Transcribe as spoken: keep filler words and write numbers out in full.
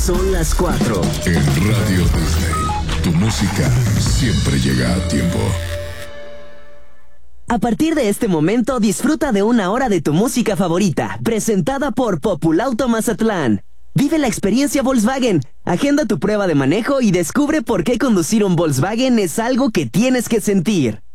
Son las cuatro. En Radio Disney, tu música siempre llega a tiempo. A partir de este momento, disfruta de una hora de tu música favorita, presentada por Populauto Mazatlán. Vive la experiencia Volkswagen, agenda tu prueba de manejo y descubre por qué conducir un Volkswagen es algo que tienes que sentir.